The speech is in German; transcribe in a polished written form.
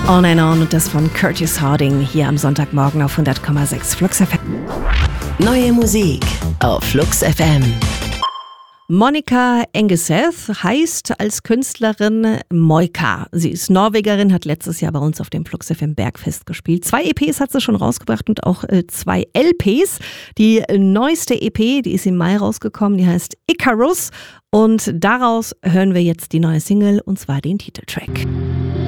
On and On und das von Curtis Harding hier am Sonntagmorgen auf 100,6 Flux FM. Neue Musik auf Flux FM. Monica Engeseth heißt als Künstlerin Moika. Sie ist Norwegerin, hat letztes Jahr bei uns auf dem Flux FM Bergfest gespielt. 2 EPs hat sie schon rausgebracht und auch 2 LPs. Die neueste EP, die ist im Mai rausgekommen, die heißt Icarus. Und daraus hören wir jetzt die neue Single, und zwar den Titeltrack.